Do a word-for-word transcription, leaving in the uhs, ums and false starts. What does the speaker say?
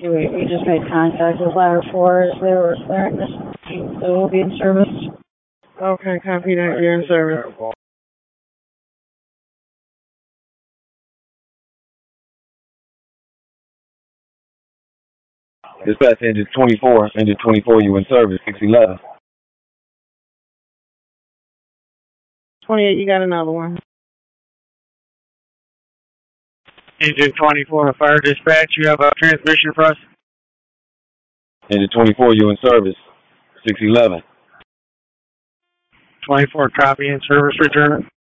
We, we just made contact with ladder four as they were there. They will be in service. Okay, copy that. You're in service. Dispatch engine twenty-four, engine twenty-four, you in service, six eleven. twenty-eight, you got another one. Engine twenty-four, fire dispatch, you have a transmission for us? Engine twenty-four, you in service, six eleven. twenty-four, copy, in service, return it.